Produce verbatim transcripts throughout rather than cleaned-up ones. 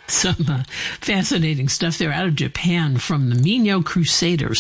Some uh, fascinating stuff there out of Japan from the Minyo Crusaders.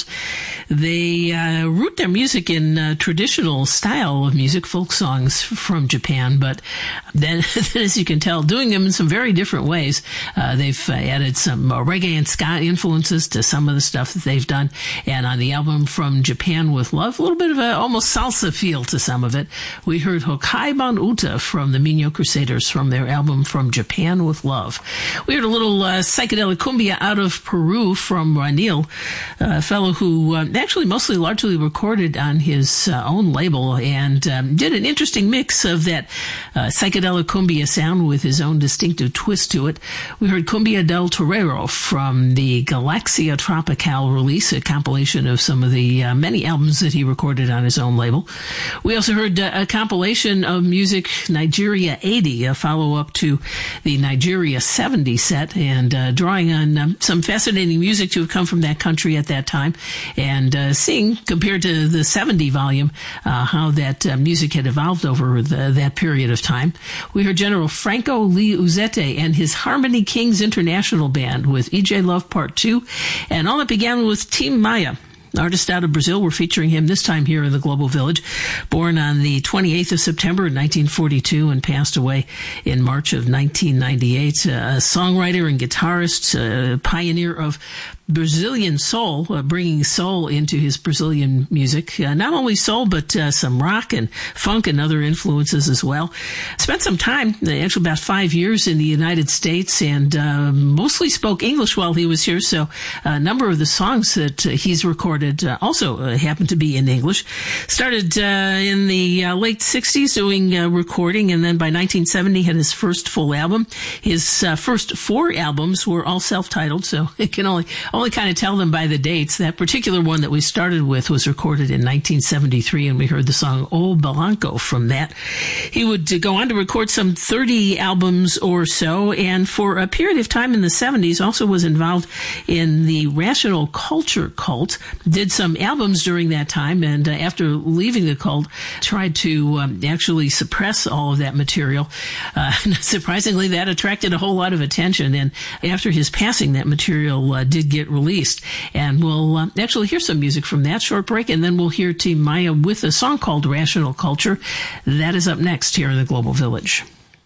They uh, root their music in uh, traditional style of music, folk songs from Japan, but then, as you can tell, doing them in some very different ways. Uh, they've uh, added some uh, reggae and ska influences to some of the stuff that they've done. And on the album From Japan with Love, a little bit of a almost salsa feel to some of it. We heard Hokkaiban Uta from the Minyo Crusaders from their album From Japan with Love. We heard a little uh, psychedelic cumbia out of Peru from Ranil, a fellow who uh, actually mostly largely recorded on his uh, own label and um, did an interesting mix of that uh, psychedelic cumbia sound with his own distinctive twist to it. We heard Cumbia del Torero from the Galaxia Tropical release, a compilation of some of the uh, many albums that he recorded on his own label. We also heard uh, a compilation of music, Nigeria eighty, a follow-up to the Nigeria seventy set, and uh, drawing on um, some fascinating music to have come from that country at that time, and uh, seeing, compared to the seventy volume, uh, how that uh, music had evolved over the, that period of time. We heard General Franco Lee Uzete and his Harmony Kings International Band with E J Love Part two, and all that began with Tim Maia, artist out of Brazil. We're featuring him this time here in the Global Village. Born on the twenty-eighth of September nineteen forty-two and passed away in March of nineteen ninety-eight. A songwriter and guitarist, a pioneer of Brazilian soul, uh, bringing soul into his Brazilian music. Uh, not only soul, but uh, some rock and funk and other influences as well. Spent some time, actually about five years in the United States, and uh, mostly spoke English while he was here, so a number of the songs that uh, he's recorded uh, also uh, happened to be in English. Started uh, in the uh, late sixties doing uh, recording, and then by nineteen seventy had his first full album. His uh, first four albums were all self-titled, so it can only only kind of tell them by the dates. That particular one that we started with was recorded in nineteen seventy-three, and we heard the song O Balanco from that. He would uh, go on to record some thirty albums or so, and for a period of time in the seventies also was involved in the Rational Culture cult, did some albums during that time, and uh, after leaving the cult, tried to um, actually suppress all of that material. Uh, surprisingly, that attracted a whole lot of attention, and after his passing, that material uh, did get released. And we'll uh, actually hear some music from that short break, and then we'll hear Tim Maia with a song called Rational Culture. That is up next here in the Global Village.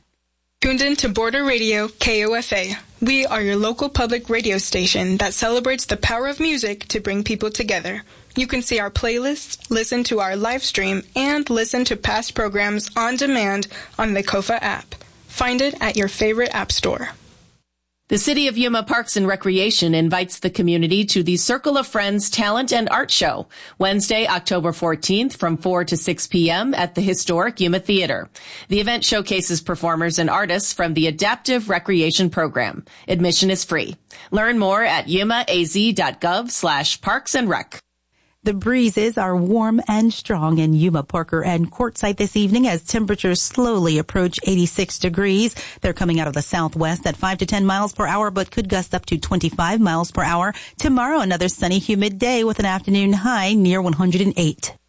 Tuned in to Border Radio K O F A. We are your local public radio station that celebrates the power of music to bring people together. You can see our playlists, listen to our live stream, and listen to past programs on demand on the Kofa app. Find it at your favorite app store. The City of Yuma Parks and Recreation invites the community to the Circle of Friends Talent and Art Show, Wednesday, October fourteenth from four to six p.m. at the historic Yuma Theater. The event showcases performers and artists from the Adaptive Recreation Program. Admission is free. Learn more at yumaaz.gov slash parks and rec. The breezes are warm and strong in Yuma, Parker, and Quartzsite this evening as temperatures slowly approach eighty-six degrees. They're coming out of the southwest at five to ten miles per hour, but could gust up to twenty-five miles per hour. Tomorrow, another sunny, humid day with an afternoon high near one hundred eight.